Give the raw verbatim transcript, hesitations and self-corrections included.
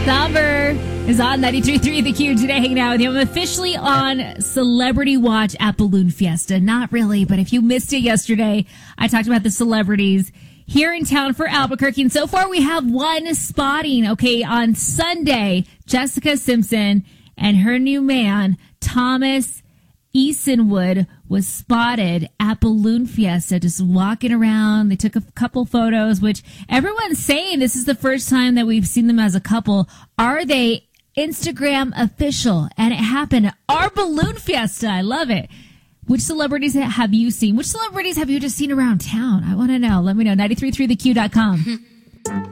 Somber is on ninety-three point three The Q today, hanging out with you. I'm officially on Celebrity Watch at Balloon Fiesta. Not really, but if you missed it yesterday, I talked about the celebrities here in town for Albuquerque. And so far, we have one spotting. Okay, on Sunday, Jessica Simpson and her new man, Thomas Easonwood, was spotted at Balloon Fiesta, just walking around. They took a couple photos, which everyone's saying this is the first time that we've seen them as a couple. Are they Instagram official? And it happened at our Balloon Fiesta. I love it. Which celebrities have you seen? Which celebrities have you just seen around town? I want to know. Let me know. nine three three the q dot com.